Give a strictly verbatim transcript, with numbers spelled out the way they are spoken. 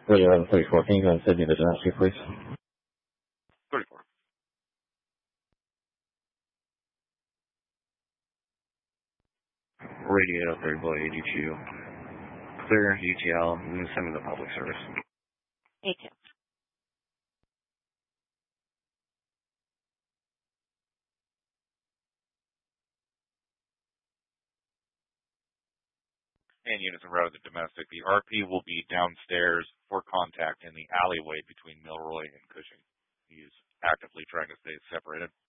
Radio eleven thirty-four, can you go and send me the dimension, please? thirty-four. Radio thirty boy eighty-two. Clear E T L, and send me the public service. Me too. And units of route to domestic. The R P will be downstairs for contact in the alleyway between Milroy and Cushing. He is actively trying to stay separated.